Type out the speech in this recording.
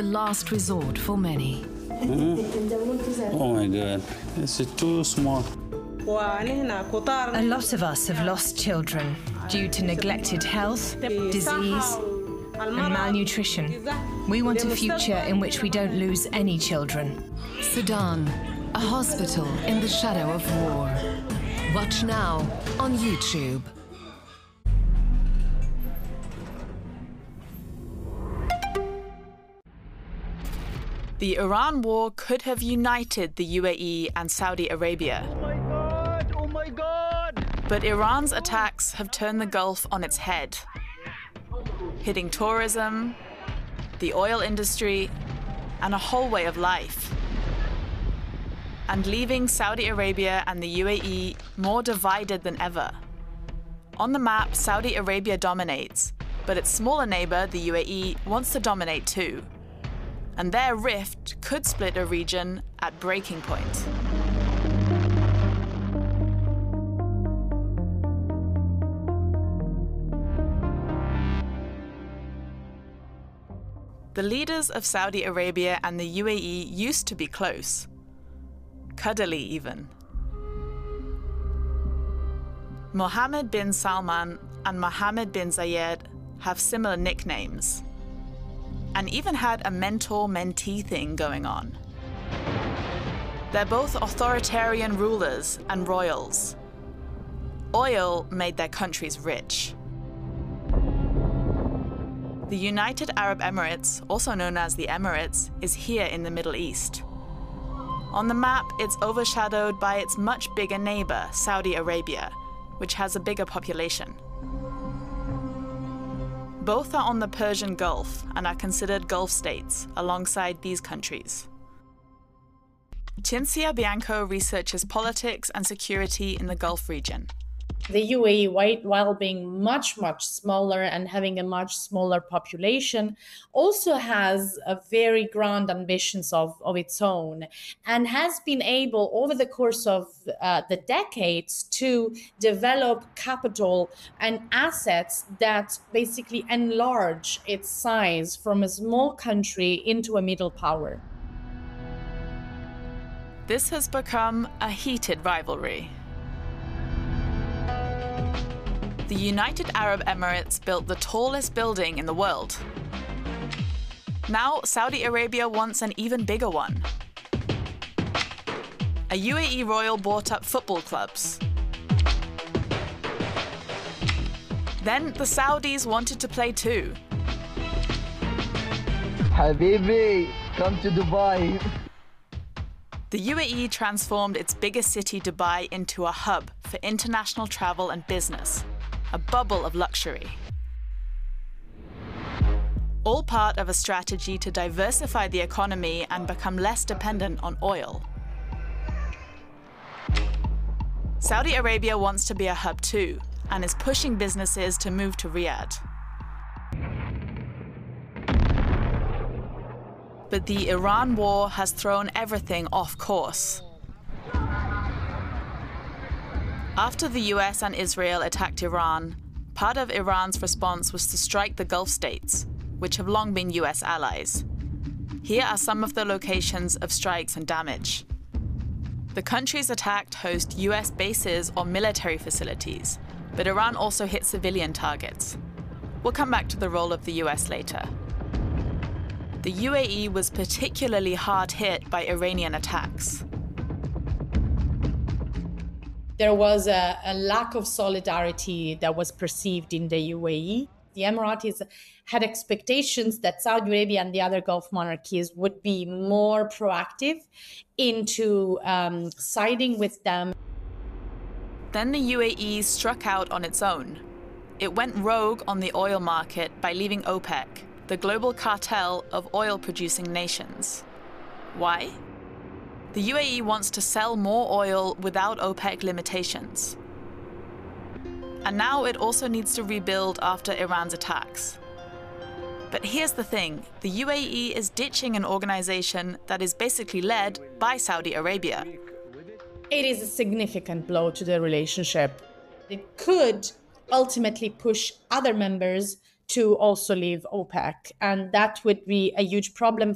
last resort for many. Oh my God, this is too small. A lot of us have lost children due to neglected health, disease, and malnutrition. We want a future in which we don't lose any children. Sudan, a hospital in the shadow of war. Watch now on YouTube. The Iran war could have united the UAE and Saudi Arabia. Oh my God! But Iran's attacks have turned the Gulf on its head, hitting tourism, the oil industry, and a whole way of life, and leaving Saudi Arabia and the UAE more divided than ever. On the map, Saudi Arabia dominates, but its smaller neighbor, the UAE, wants to dominate too. And their rift could split a region at breaking point. The leaders of Saudi Arabia and the UAE used to be close, cuddly even. Mohammed bin Salman and Mohammed bin Zayed have similar nicknames, and even had a mentor-mentee thing going on. They're both authoritarian rulers and royals. Oil made their countries rich. The United Arab Emirates, also known as the Emirates, is here in the Middle East. On the map, it's overshadowed by its much bigger neighbor, Saudi Arabia, which has a bigger population. Both are on the Persian Gulf and are considered Gulf states alongside these countries. Cinzia Bianco researches politics and security in the Gulf region. The UAE, while being much smaller and having a much smaller population, also has a very grand ambitions of its own, and has been able over the course of the decades to develop capital and assets that basically enlarge its size from a small country into a middle power. This has become a heated rivalry. The United Arab Emirates built the tallest building in the world. Now, Saudi Arabia wants an even bigger one. A UAE royal bought up football clubs. Then the Saudis wanted to play too. Habibi, come to Dubai. The UAE transformed its biggest city, Dubai, into a hub for international travel and business, a bubble of luxury. All part of a strategy to diversify the economy and become less dependent on oil. Saudi Arabia wants to be a hub too, and is pushing businesses to move to Riyadh. But the Iran war has thrown everything off course. After the US and Israel attacked Iran, part of Iran's response was to strike the Gulf states, which have long been US allies. Here are some of the locations of strikes and damage. The countries attacked host US bases or military facilities, but Iran also hit civilian targets. We'll come back to the role of the US later. The UAE was particularly hard hit by Iranian attacks. There was a lack of solidarity that was perceived in the UAE. The Emiratis had expectations that Saudi Arabia and the other Gulf monarchies would be more proactive into siding with them. Then the UAE struck out on its own. It went rogue on the oil market by leaving OPEC, the global cartel of oil-producing nations. Why? The UAE wants to sell more oil without OPEC limitations. And now it also needs to rebuild after Iran's attacks. But here's the thing, the UAE is ditching an organization that is basically led by Saudi Arabia. It is a significant blow to the relationship. It could ultimately push other members to also leave OPEC, and that would be a huge problem